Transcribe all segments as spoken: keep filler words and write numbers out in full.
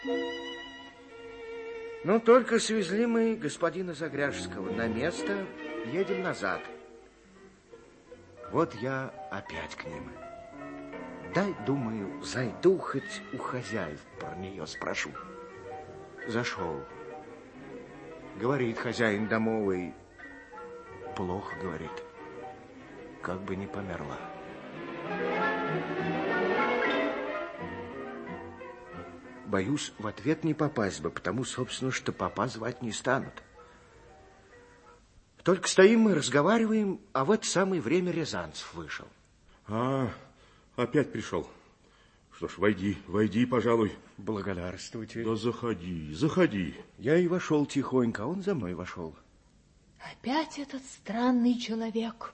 Ну, только свезли мы господина Загряжского на место, едем назад. Вот я опять к ним. Дай, думаю, зайду хоть у хозяев про нее спрошу. Зашел. Говорит хозяин домовый, плохо, говорит, как бы не померла. Боюсь, в ответ не попасть бы, потому, собственно, что папа звать не станут. Только стоим мы, разговариваем, а в это самое время Рязанцев вышел. А, опять пришел. Что ж, войди, войди, пожалуй. Благодарствуйте. Да заходи, заходи. Я и вошел тихонько, а он за мной вошел. Опять этот странный человек.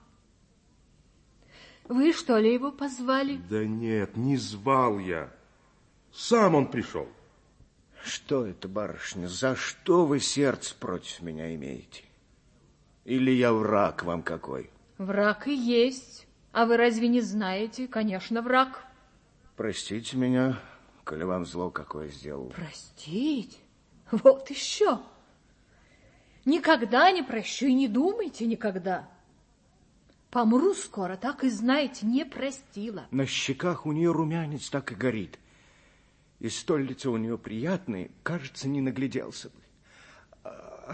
Вы, что ли, его позвали? Да нет, не звал я. Сам он пришел. Что это, барышня, за что вы сердце против меня имеете? Или я враг вам какой? Враг и есть. А вы разве не знаете? Конечно, враг. Простите меня, коли вам зло какое сделал. Простить? Вот еще. Никогда не прощу и не думайте никогда. Помру скоро, так и знаете, не простила. На щеках у нее румянец так и горит. И столь лицо у нее приятное, кажется, не нагляделся бы.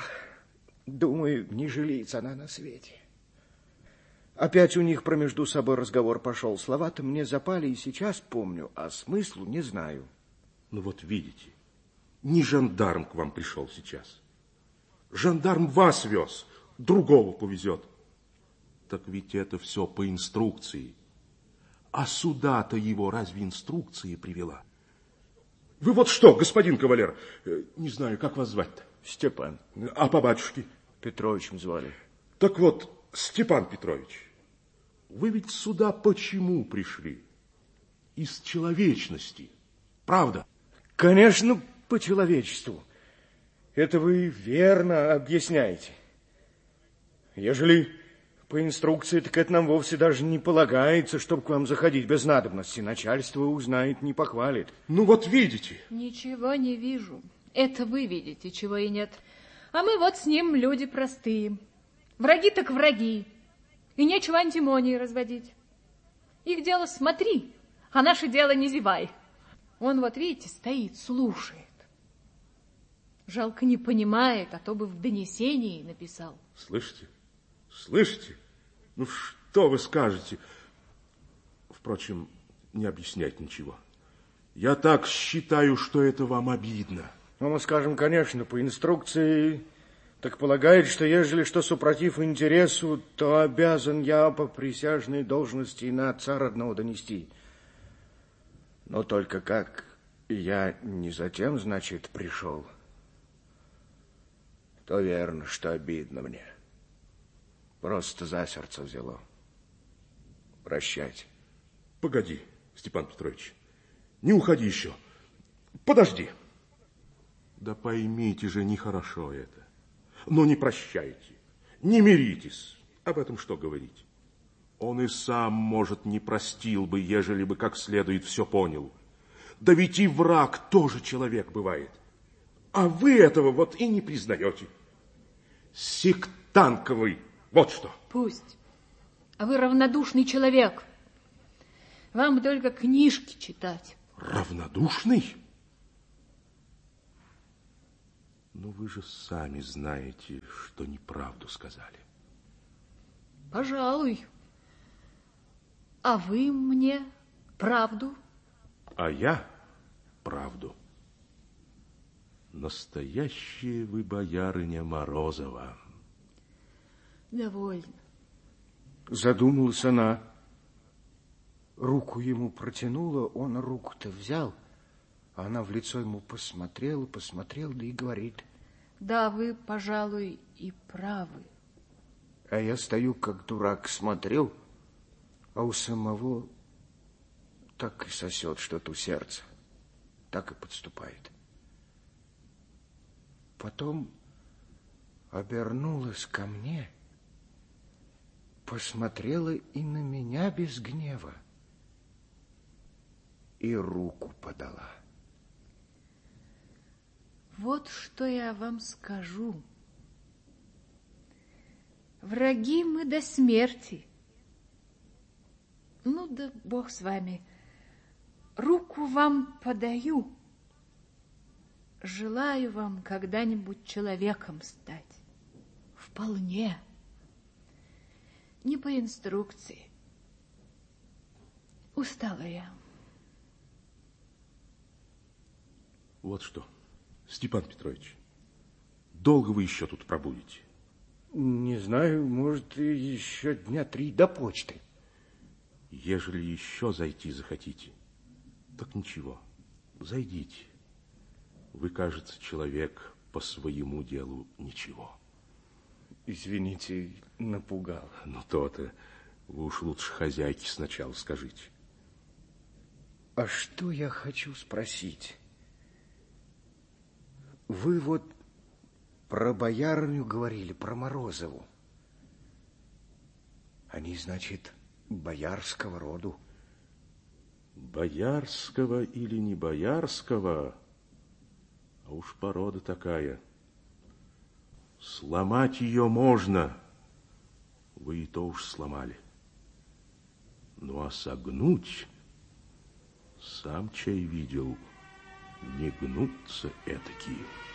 Думаю, не жалеется она на свете. Опять у них промежду собой разговор пошел. Слова-то мне запали и сейчас помню, а смыслу не знаю. Ну вот видите, не жандарм к вам пришел сейчас. Жандарм вас вез, другого повезет. Так ведь это все по инструкции. А сюда-то его разве инструкция привела? Вы вот что, господин кавалер, не знаю, как вас звать-то? Степан. А по батюшке? Петровичем звали. Так вот, Степан Петрович, вы ведь сюда почему пришли? Из человечности, правда? Конечно, по человечеству. Это вы верно объясняете. Ежели по инструкции, так это нам вовсе даже не полагается, чтобы к вам заходить без надобности. Начальство узнает, не похвалит. Ну вот видите. Ничего не вижу. Это вы видите, чего и нет. А мы вот с ним люди простые. Враги так враги. И нечего антимонии разводить. Их дело смотри, а наше дело не зевай. Он вот, видите, стоит, слушает. Жалко не понимает, а то бы в донесении написал. Слышите? Слышите? Ну, что вы скажете? Впрочем, не объяснять ничего. Я так считаю, что это вам обидно. Ну, мы скажем, конечно, по инструкции, так полагает, что ежели что супротив интересу, то обязан я по присяжной должности на отца родного донести. Но только как я не затем, значит, пришел, то верно, что обидно мне. Просто за сердце взяло. Прощайте. Погоди, Степан Петрович, не уходи еще. Подожди. Да поймите же, нехорошо это. Но не прощайте, не миритесь. Об этом что говорить? Он и сам, может, не простил бы, ежели бы как следует все понял. Да ведь и враг тоже человек бывает. А вы этого вот и не признаете. Сектантковый. Вот что. Пусть. А вы равнодушный человек. Вам только книжки читать. Равнодушный? Ну, вы же сами знаете, что неправду сказали. Пожалуй. А вы мне правду? А я правду. Настоящая вы боярыня Морозова. Довольно. Задумалась она. Руку ему протянула, он руку-то взял. А она в лицо ему посмотрела, посмотрела, да и говорит. Да, вы, пожалуй, и правы. А я стою, как дурак, смотрю, а у самого так и сосет что-то у сердца. Так и подступает. Потом обернулась ко мне, посмотрела и на меня без гнева, и руку подала. вот что я вам скажу. Враги мы до смерти. Ну да бог с вами. Руку вам подаю. Желаю вам когда-нибудь человеком стать. Вполне. Не по инструкции. Устала я. Вот что, Степан Петрович, долго вы еще тут пробудете? Не знаю, может, и еще дня три до почты. Ежели еще зайти захотите, так ничего, зайдите. Вы, кажется, человек по своему делу ничего. Извините, напугал. Ну, то-то. Вы уж лучше хозяйке сначала скажите. А что я хочу спросить? Вы вот про боярню говорили, про Морозову. Они, значит, боярского роду. Боярского или не боярского, а уж порода такая. Сломать ее можно, вы и то уж сломали. Ну, а согнуть, сам чай видел, не гнутся этакие.